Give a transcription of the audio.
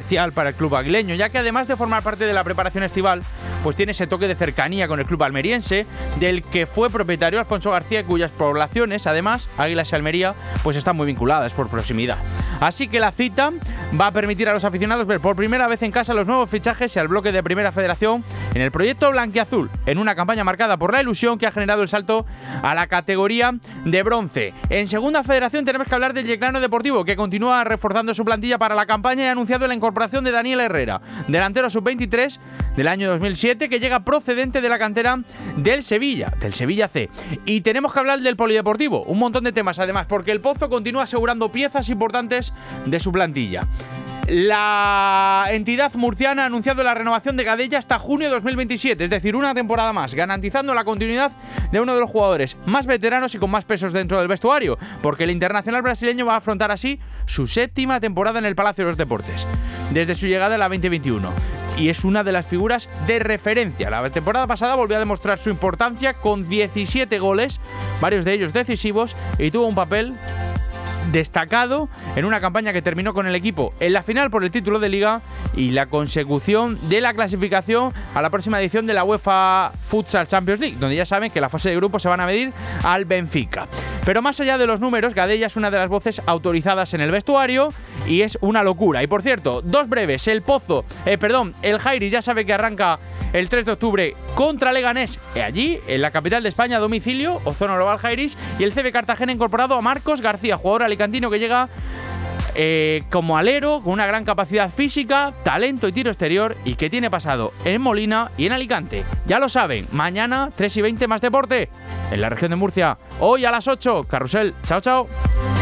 especial para el club aguileño, ya que además de formar parte de la preparación estival, pues tiene ese toque de cercanía con el club almeriense, del que fue propietario Alfonso García, cuyas poblaciones, además, Águilas y Almería, pues están muy vinculadas por proximidad. Así que la cita va a permitir a los aficionados ver por primera vez en casa los nuevos fichajes y al bloque de Primera Federación en el proyecto blanquiazul, en una campaña marcada por la ilusión que ha generado el salto a la categoría de bronce. En Segunda Federación tenemos que hablar del Yeclano Deportivo, que continúa reforzando su plantilla para la campaña y ha anunciado la incorporación de Daniel Herrera, delantero sub-23 del año 2007, que llega procedente de la cantera del Sevilla C. Y tenemos que hablar del Polideportivo, un montón de temas además, porque el Pozo continúa asegurando piezas importantes de su plantilla. La entidad murciana ha anunciado la renovación de Gadella hasta junio de 2027, es decir, una temporada más, garantizando la continuidad de uno de los jugadores más veteranos y con más pesos dentro del vestuario, porque el internacional brasileño va a afrontar así su 7ª temporada en el Palacio de los Deportes, desde su llegada en la 2021. Y es una de las figuras de referencia. La temporada pasada volvió a demostrar su importancia con 17 goles, varios de ellos decisivos, y tuvo un papel destacado en una campaña que terminó con el equipo en la final por el título de Liga y la consecución de la clasificación a la próxima edición de la UEFA Futsal Champions League, donde ya saben que la fase de grupos se van a medir al Benfica. Pero más allá de los números, Gadella es una de las voces autorizadas en el vestuario y es una locura. Y por cierto, dos breves, el Jairis ya sabe que arranca el 3 de octubre contra Leganés, allí en la capital de España, a domicilio, Ozona Global Jairis, y el CB Cartagena ha incorporado a Marcos García, jugador alicantino que llega como alero, con una gran capacidad física, talento y tiro exterior, y que tiene pasado en Molina y en Alicante. Ya lo saben, mañana 3:20 más deporte en la región de Murcia. Hoy a las 8, Carrusel. Chao, chao.